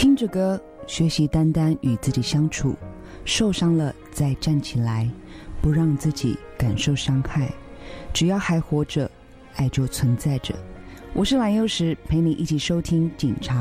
听着歌，学习单单与自己相处，受伤了再站起来，不让自己感受伤害。只要还活着，爱就存在着。我是蓝又时，陪你一起收听警察